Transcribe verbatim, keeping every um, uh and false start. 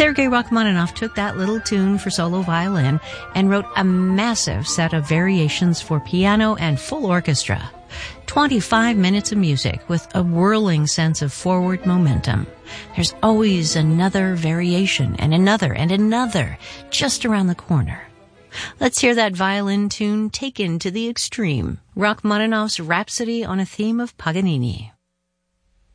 Sergei Rachmaninoff took that little tune for solo violin and wrote a massive set of variations for piano and full orchestra. twenty-five minutes of music with a whirling sense of forward momentum. There's always another variation and another and another just around the corner. Let's hear that violin tune taken to the extreme, Rachmaninoff's Rhapsody on a Theme of Paganini.